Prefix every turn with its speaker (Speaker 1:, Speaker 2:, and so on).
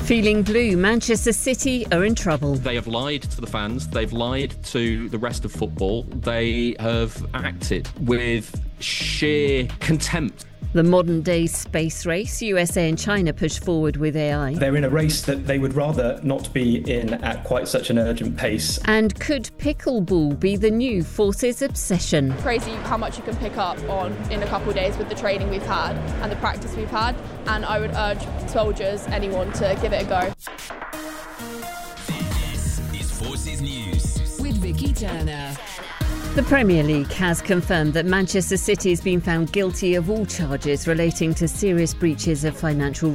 Speaker 1: Feeling blue, Manchester City are in trouble.
Speaker 2: They have lied to the fans, they've lied to the rest of football, they have acted with sheer contempt.
Speaker 1: The modern-day space race, USA and China push forward with AI.
Speaker 3: They're in a race that they would rather not be in at quite such an urgent pace.
Speaker 1: And could pickleball be the new forces obsession?
Speaker 4: Crazy how much you can pick up on in a couple of days with the training we've had and the practice we've had, and I would urge soldiers, anyone, to give it a go.
Speaker 5: This is Forces News with Vicky Turner.
Speaker 1: The Premier League has confirmed that Manchester City has been found guilty of all charges relating to serious breaches of financial